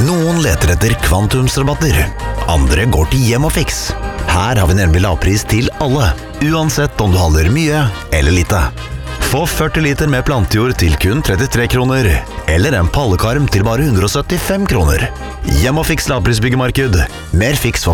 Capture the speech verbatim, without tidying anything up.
Noen leter etter kvantumsrabatter, andre går til Hjem og Fix. Her har vi nemlig lavpris til alle, uansett om du handler mye eller lite. Få førti liter med plantejord til kun trettitre kroner, eller en pallekarm til bare hundre og syttifem kroner. Hjem og Fix lavprisbyggemarked. Mer fiks for